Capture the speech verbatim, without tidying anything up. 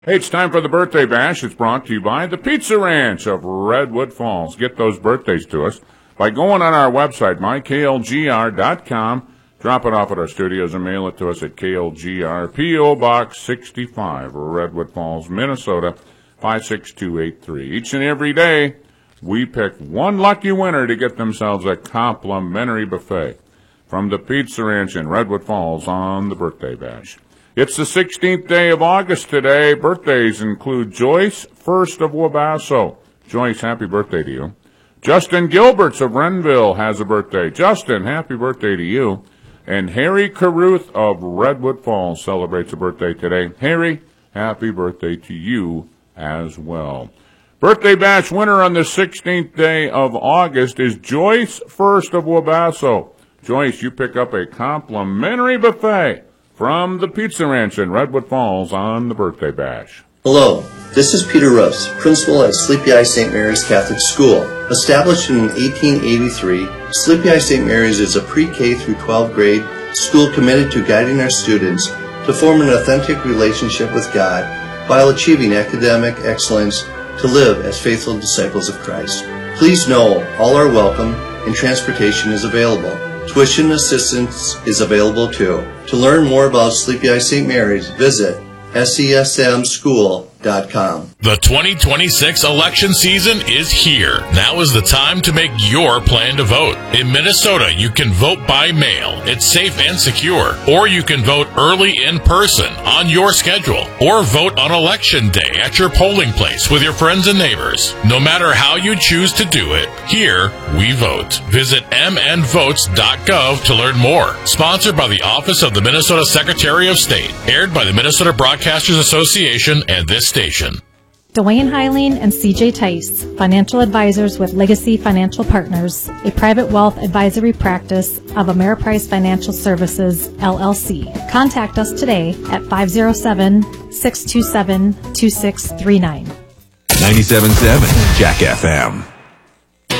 Hey, it's time for the Birthday Bash. It's brought to you by the Pizza Ranch of Redwood Falls. Get those birthdays to us by going on our website, my k l g r dot com. Drop it off at our studios and mail it to us at K L G R, P O. Box sixty-five, Redwood Falls, Minnesota, five six two eight three. Each and every day, we pick one lucky winner to get themselves a complimentary buffet from the Pizza Ranch in Redwood Falls on the Birthday Bash. It's the sixteenth day of August today. Birthdays include Joyce First of Wabasso. Joyce, happy birthday to you. Justin Gilberts of Renville has a birthday. Justin, happy birthday to you. And Harry Caruth of Redwood Falls celebrates a birthday today. Harry, happy birthday to you as well. Birthday Bash winner on the sixteenth day of August is Joyce First of Wabasso. Joyce, you pick up a complimentary buffet from the Pizza Ranch in Redwood Falls on the Birthday Bash. Hello, this is Peter Roos, principal at Sleepy Eye Saint Mary's Catholic School. Established in eighteen eighty-three, Sleepy Eye Saint Mary's is a pre-K through twelfth grade school committed to guiding our students to form an authentic relationship with God while achieving academic excellence to live as faithful disciples of Christ. Please know all are welcome and transportation is available. Tuition assistance is available too. To learn more about Sleepy Eye Saint Mary's, visit S E S M school dot com. The twenty twenty-six election season is here. Now is the time to make your plan to vote. In Minnesota, you can vote by mail. It's safe and secure. Or you can vote early in person on your schedule. Or vote on election day at your polling place with your friends and neighbors. No matter how you choose to do it, here we vote. Visit m n votes dot gov to learn more. Sponsored by the Office of the Minnesota Secretary of State. Aired by the Minnesota Broadcasters Association and this station. Dwayne Heiling and C J Tice, financial advisors with Legacy Financial Partners, a private wealth advisory practice of Ameriprise Financial Services, L L C. Contact us today at five oh seven, six two seven, two six three nine. ninety-seven point seven Jack F M.